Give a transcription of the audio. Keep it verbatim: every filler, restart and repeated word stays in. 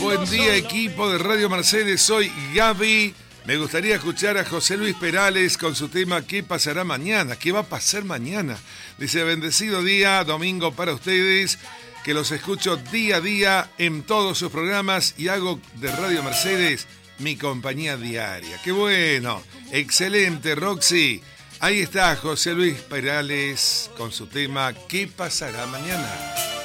Buen día, equipo de Radio Mercedes. Soy Gaby. Me gustaría escuchar a José Luis Perales con su tema ¿Qué pasará mañana? ¿Qué va a pasar mañana? Dice, bendecido día, domingo para ustedes, que los escucho día a día en todos sus programas y hago de Radio Mercedes mi compañía diaria. ¡Qué bueno! Excelente, Roxy. Ahí está José Luis Perales con su tema ¿Qué pasará mañana?